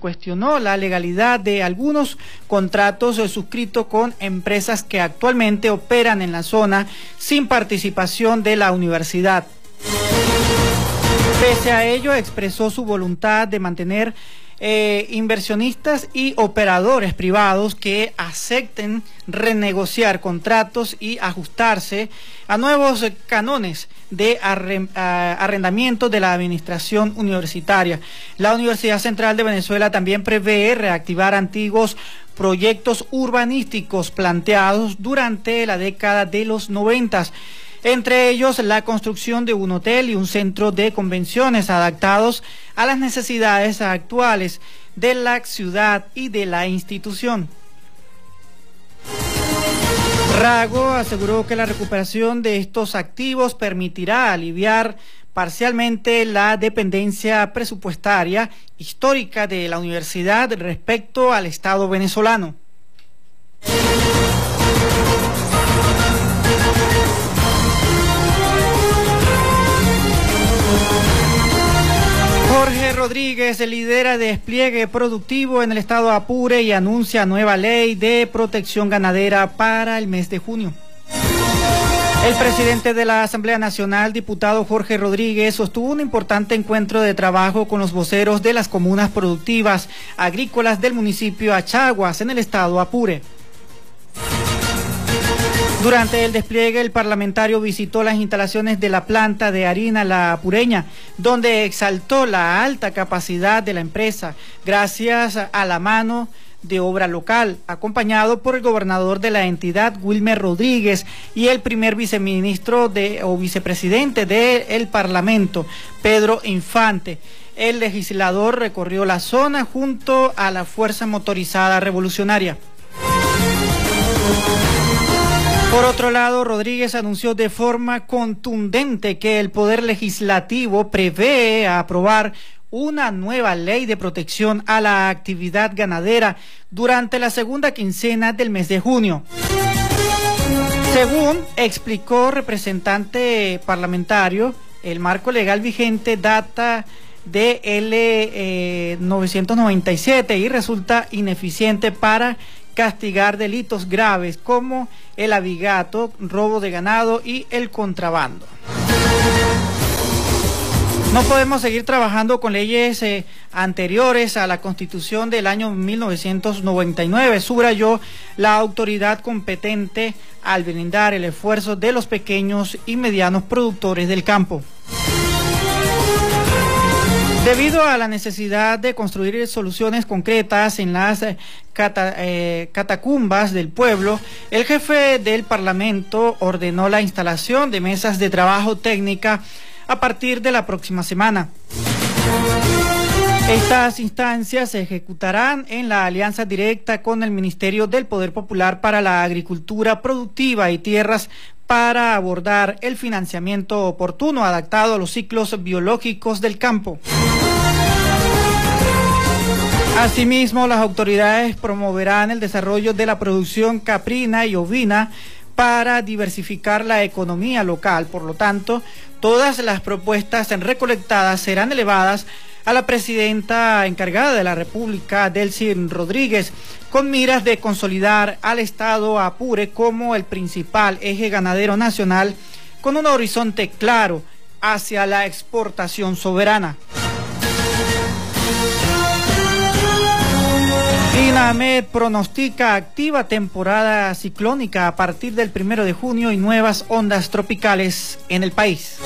cuestionó la legalidad de algunos contratos suscritos con empresas que actualmente operan en la zona sin participación de la universidad. Pese a ello, expresó su voluntad de mantener inversionistas y operadores privados que acepten renegociar contratos y ajustarse a nuevos cánones de arrendamiento de la administración universitaria. La Universidad Central de Venezuela también prevé reactivar antiguos proyectos urbanísticos planteados durante la década de los 90, entre ellos la construcción de un hotel y un centro de convenciones adaptados a las necesidades actuales de la ciudad y de la institución. Rago aseguró que la recuperación de estos activos permitirá aliviar parcialmente la dependencia presupuestaria histórica de la universidad respecto al Estado venezolano. Jorge Rodríguez lidera despliegue productivo en el estado Apure y anuncia nueva ley de protección ganadera para el mes de junio. El presidente de la Asamblea Nacional, diputado Jorge Rodríguez, sostuvo un importante encuentro de trabajo con los voceros de las comunas productivas agrícolas del municipio Achaguas en el estado Apure. Durante el despliegue, el parlamentario visitó las instalaciones de la planta de harina La Apureña, donde exaltó la alta capacidad de la empresa, gracias a la mano de obra local, acompañado por el gobernador de la entidad, Wilmer Rodríguez, y el primer viceministro o vicepresidente del Parlamento, Pedro Infante. El legislador recorrió la zona junto a la Fuerza Motorizada Revolucionaria. Por otro lado, Rodríguez anunció de forma contundente que el Poder Legislativo prevé aprobar una nueva ley de protección a la actividad ganadera durante la segunda quincena del mes de junio. Según explicó representante parlamentario, el marco legal vigente data de L 997 y resulta ineficiente para castigar delitos graves como el abigato, robo de ganado y el contrabando. No podemos seguir trabajando con leyes anteriores a la Constitución del año 1999, subrayó la autoridad competente al brindar el esfuerzo de los pequeños y medianos productores del campo. Debido a la necesidad de construir soluciones concretas en las catacumbas del pueblo, el jefe del Parlamento ordenó la instalación de mesas de trabajo técnica a partir de la próxima semana. Estas instancias se ejecutarán en la alianza directa con el Ministerio del Poder Popular para la Agricultura Productiva y Tierras para abordar el financiamiento oportuno adaptado a los ciclos biológicos del campo. Asimismo, las autoridades promoverán el desarrollo de la producción caprina y ovina para diversificar la economía local. Por lo tanto, todas las propuestas recolectadas serán elevadas a la presidenta encargada de la República, Delcy Rodríguez, con miras de consolidar al estado Apure como el principal eje ganadero nacional, con un horizonte claro hacia la exportación soberana. INAMED pronostica activa temporada ciclónica a partir del 1 de junio y nuevas ondas tropicales en el país.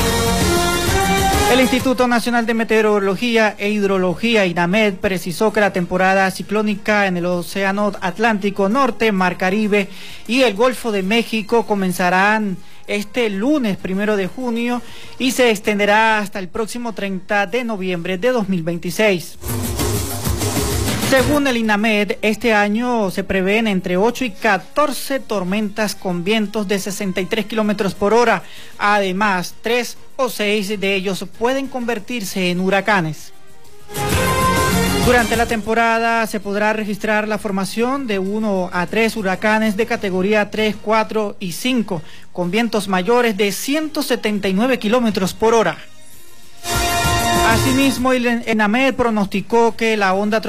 El Instituto Nacional de Meteorología e Hidrología, INAMED, precisó que la temporada ciclónica en el Océano Atlántico Norte, Mar Caribe y el Golfo de México comenzarán este lunes 1 de junio y se extenderá hasta el próximo 30 de noviembre de 2026. Según el INAMED, este año se prevén entre 8 y 14 tormentas con vientos de 63 kilómetros por hora. Además, 3 o 6 de ellos pueden convertirse en huracanes. Durante la temporada se podrá registrar la formación de 1 a 3 huracanes de categoría 3, 4 y 5, con vientos mayores de 179 kilómetros por hora. Asimismo, el INAMED pronosticó que la onda